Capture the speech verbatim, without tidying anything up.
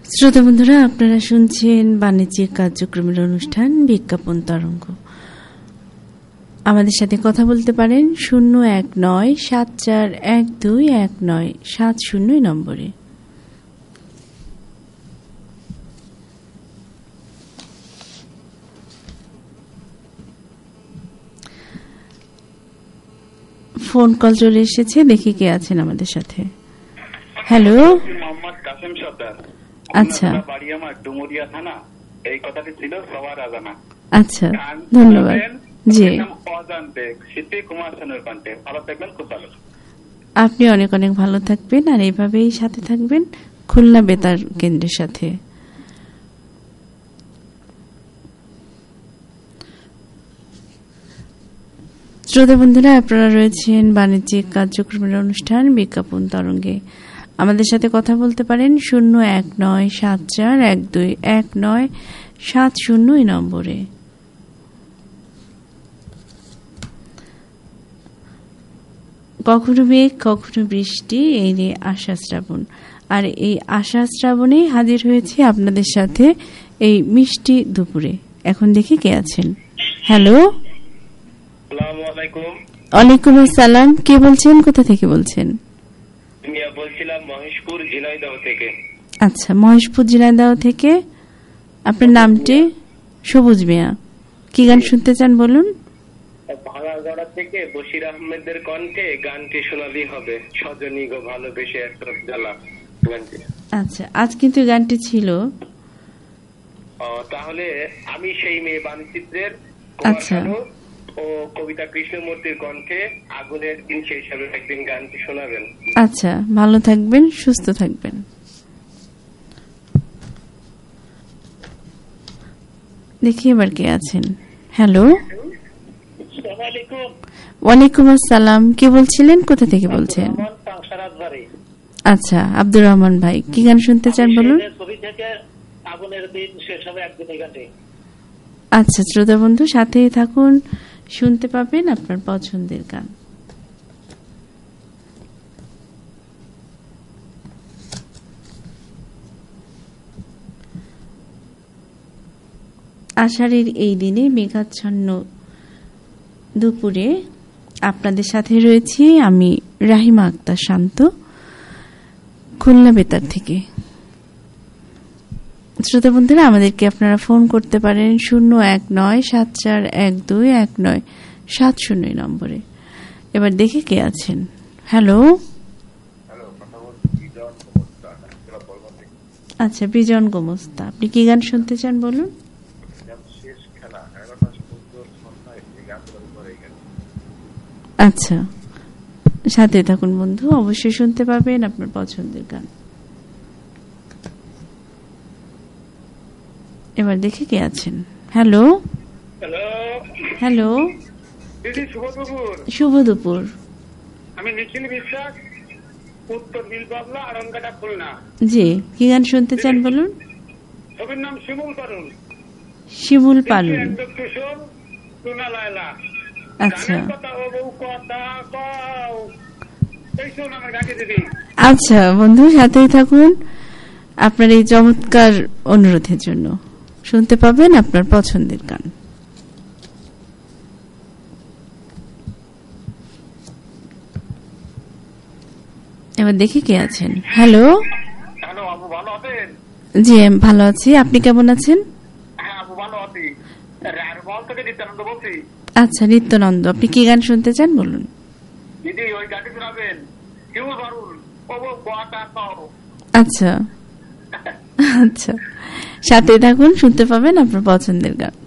শ্রোতা বন্ধুরা, আপনারা শুনছেন বাণিজ্যিক কার্যক্রমের অনুষ্ঠান বিজ্ঞাপন তরঙ্গ। আমাদের সাথে কথা বলতে পারেন শূন্য এক নয় সাত চার এক দুই এক নয় সাত শূন্য নম্বরে। ফোন কল চলে এসেছে, দেখি কে আছেন আমাদের সাথে। হ্যালো, মোহাম্মদ কাসেম সর্দার। আচ্ছা, বাড়ি আমার ডুমুরিয়া থানা। এই কথাটি ছিল সবার আজানা। আচ্ছা, ধন্যবাদ। জি, অজান্তে শিল্পী কুমার সেনের কণ্ঠে। ভালো থাকবেন, খুব ভালো। আপনি অনেক অনেক ভালো থাকবেন, আর এইভাবেই সাথে থাকবেন খুলনা বেতার কেন্দ্রের সাথে। শ্রোতা বন্ধুরা, আপনারা রয়েছেন বাণিজ্যিক কার্যক্রমের অনুষ্ঠান বিজ্ঞাপন তরঙ্গে। আমাদের সাথে কথা বলতে পারেন শূন্য এক নয় সাত চার এক দুই এক নয় সাত শূন্য নম্বরে। কখনো মেঘ, কখনো বৃষ্টি, এই নিয়ে আশা শ্রাবণ। আর এই আশা শ্রাবণে হাজির হয়েছে আপনাদের সাথে এই মিষ্টি দুপুরে। এখন দেখি কে আছেন। হ্যালো, ওয়ালাইকুম আসসালাম। কে বলছেন, কোথা থেকে বলছেন? বলছিলাম মহেশপুর ঝিনাইদহ থেকে। আচ্ছা, মহেশপুর ঝিনাইদহ থেকে। আপনার নামটি? সবুজ মিয়া। কি গান শুনতে চান বলুন? ভাঙাগড়া থেকে বশির আহমেদের কণ্ঠে গানটি শোনালি হবে, সজনী গো ভালোবেসে এক জ্বালা গানটি। আচ্ছা, আজ কিন্তু গানটি ছিল। তাহলে আমি সেই মেয়ে বাণচিত্রের আচ্ছা ও কবিতা কৃষ্ণমূর্তির কণ্ঠে আগুনের দিন সেই হিসাবে একদিন গানটি শোনাবেন। আচ্ছা, ভালো থাকবেন, সুস্থ থাকবেন। দেখি এবার কে আছেন। হ্যালো, ওয়ালাইকুম আসসালাম। কে বলছিলেন, কোথা থেকে বলছেন? আচ্ছা, আব্দুর রহমান ভাই, কি গান শুনতে চান বলুন? আচ্ছা, শ্রোতা বন্ধু সাথেই থাকুন, শুনতে পাবেন আপনার পছন্দের গান। আষাঢ়ের এই দিনে মেঘাচ্ছন্ন দুপুরে আপনাদের সাথে রয়েছি আমি রাহিমা আক্তার শান্ত, খুলনা বেতার থেকে। শ্রোতা বন্ধুরা, আমাদেরকে আপনারা ফোন করতে পারেন শূন্য এক নয় সাত চার এক দুই এক নয় সাত শূন্য নম্বরে। এবার দেখে কে আছেন। হ্যালো, আচ্ছা, বিজন গোমস্তা, আপনি কি গান শুনতে চান বলুন? আচ্ছা, সাথে থাকুন বন্ধু, অবশ্যই শুনতে পাবেন আপনার পছন্দের গান। এবার দেখে কে আছেন। হ্যালো, হ্যালো, শুভ দুপুর। আমি নিখিল বিশ্বাস, উত্তর বিলবাবলা, আরঙ্গাটা, খুলনা। জি, কি গান শুনতে চান বলুন? ছবির নাম শিমুল পারুল। শিমুল পারুল, আচ্ছা আচ্ছা বন্ধু, সাথেই থাকুন আপনার এই চমৎকার অনুরোধের জন্য। শুনতে পাবেন আপনার পছন্দের গান। এবার দেখি কে আছেন। হ্যালো, জি আমি ভালো আছি, আপনি কেমন আছেন? আচ্ছা, নিত্যানন্দ, আপনি কি গান শুনতে চান বলুন? আচ্ছা আচ্ছা, সাথে থাকুন, শুনতে পাবেন আপনার পছন্দের গান।